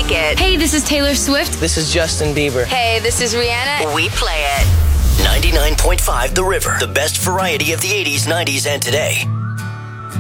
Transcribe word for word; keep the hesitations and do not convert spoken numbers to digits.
like it. Hey, this is Taylor Swift. This is Justin Bieber. Hey, this is Rihanna. We play it. ninety-nine point five The River. The best variety of the eighties, nineties, and today.